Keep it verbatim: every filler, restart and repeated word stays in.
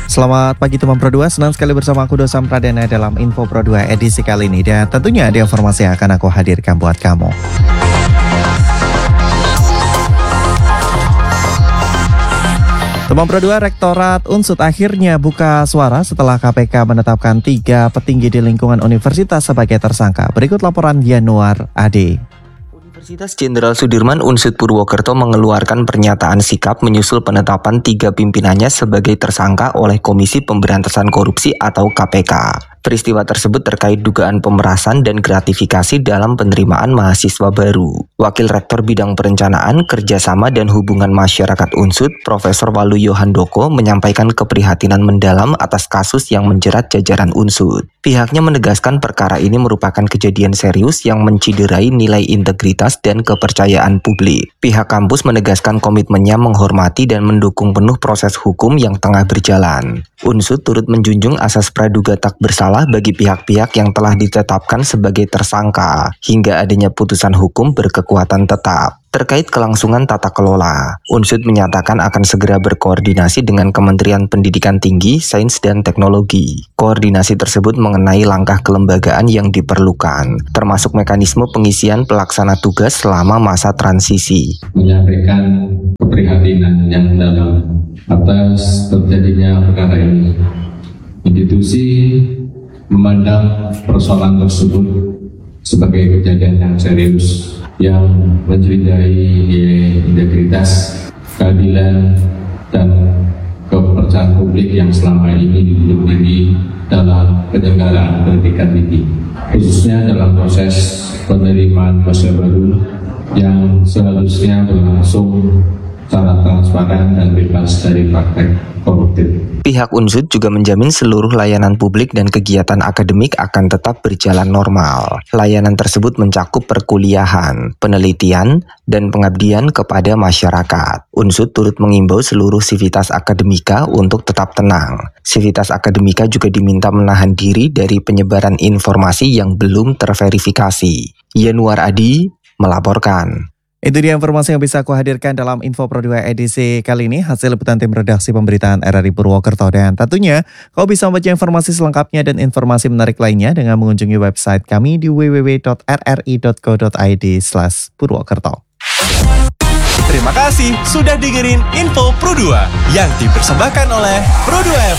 Selamat pagi teman Pro dua, senang sekali bersama aku Dosam Pradana dalam Info Pro dua edisi kali ini. Dan tentunya ada informasi yang akan aku hadirkan buat kamu. Teman Pro dua, Rektorat Unsud akhirnya buka suara setelah K P K menetapkan tiga petinggi di lingkungan universitas sebagai tersangka. Berikut laporan Yanuar Ade. Universitas Jenderal Sudirman Unsud Purwokerto mengeluarkan pernyataan sikap menyusul penetapan tiga pimpinannya sebagai tersangka oleh Komisi Pemberantasan Korupsi atau K P K. Peristiwa tersebut terkait dugaan pemerasan dan gratifikasi dalam penerimaan mahasiswa baru. Wakil Rektor Bidang Perencanaan, Kerjasama dan Hubungan Masyarakat Unsud, Profesor Waluyo Handoko, menyampaikan keprihatinan mendalam atas kasus yang menjerat jajaran Unsud. Pihaknya menegaskan perkara ini merupakan kejadian serius yang menciderai nilai integritas dan kepercayaan publik. Pihak kampus menegaskan komitmennya menghormati dan mendukung penuh proses hukum yang tengah berjalan. Unsud turut menjunjung asas praduga tak bersalah bagi pihak-pihak yang telah ditetapkan sebagai tersangka hingga adanya putusan hukum berkekuatan tetap. Terkait kelangsungan tata kelola, Unsud menyatakan akan segera berkoordinasi dengan Kementerian Pendidikan Tinggi, Sains dan Teknologi. Koordinasi tersebut mengenai langkah kelembagaan yang diperlukan, termasuk mekanisme pengisian pelaksana tugas selama masa transisi. Menyampaikan keprihatinan yang mendalam atas terjadinya perkara ini. Institusi memandang persoalan tersebut sebagai kejadian yang serius yang mencederai nilai integritas, keadilan, dan kepercayaan publik yang selama ini dijunjung tinggi dalam penyelenggaraan pendidikan tinggi, khususnya dalam proses penerimaan mahasiswa baru yang seharusnya berlangsung secara transparan dan bebas dari praktek koruptif. Pihak Unsud juga menjamin seluruh layanan publik dan kegiatan akademik akan tetap berjalan normal. Layanan tersebut mencakup perkuliahan, penelitian, dan pengabdian kepada masyarakat. Unsud turut mengimbau seluruh sivitas akademika untuk tetap tenang. Sivitas akademika juga diminta menahan diri dari penyebaran informasi yang belum terverifikasi. Yanuar Adi melaporkan. Itu dia informasi yang bisa aku hadirkan dalam Info Pro dua edisi kali ini, hasil liputan tim redaksi pemberitaan R R I Purwokerto. Dan tentunya kau bisa membaca informasi selengkapnya dan informasi menarik lainnya dengan mengunjungi website kami di w w w titik r r i titik co titik i d slash purwokerto. Terima kasih sudah dengerin Info Pro dua yang dipersembahkan oleh Pro dua F